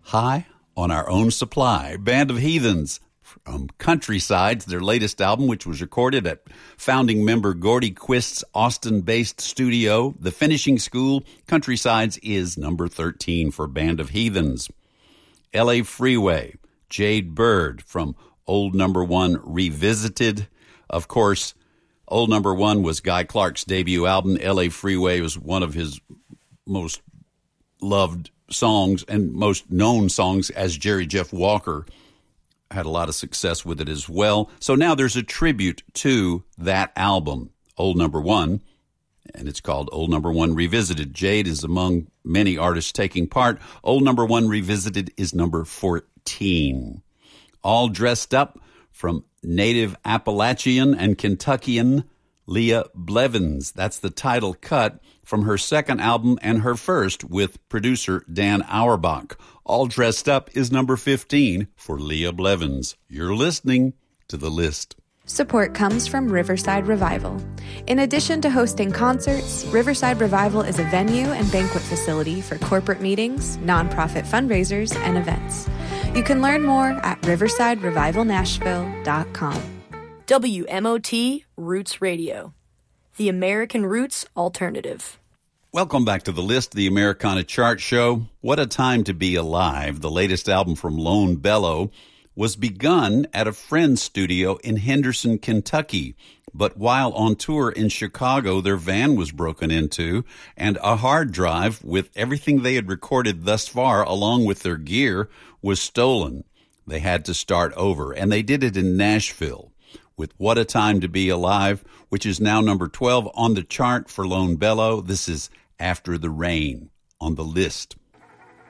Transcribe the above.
High on Our Own Supply. Band of Heathens from Countrysides, their latest album, which was recorded at founding member Gordy Quist's Austin-based studio, The Finishing School. Countrysides is number 13 for Band of Heathens. L.A. Freeway, Jade Bird from Old Number One Revisited. Of course, Old Number One was Guy Clark's debut album. L.A. Freeway was one of his most loved songs and most known songs, as Jerry Jeff Walker had a lot of success with it as well. So now there's a tribute to that album, Old Number One, and it's called Old Number One Revisited. Jade is among many artists taking part. Old Number One Revisited is number 14. All Dressed Up from native Appalachian and Kentuckian Leah Blevins. That's the title cut from her second album and her first with producer Dan Auerbach. All Dressed Up is number 15 for Leah Blevins. You're listening to The List. Support comes from Riverside Revival. In addition to hosting concerts, Riverside Revival is a venue and banquet facility for corporate meetings, nonprofit fundraisers, and events. You can learn more at riversiderevivalnashville.com. WMOT Roots Radio, the American Roots Alternative. Welcome back to The List, the Americana Chart Show. What a Time to Be Alive, the latest album from Lone Bellow, was begun at a friend's studio in Henderson, Kentucky. But while on tour in Chicago, their van was broken into, and a hard drive with everything they had recorded thus far, along with their gear, was stolen. They had to start over, and they did it in Nashville with What a Time to Be Alive, which is now number 12 on the chart for Lone Bellow. This is After the Rain on The List.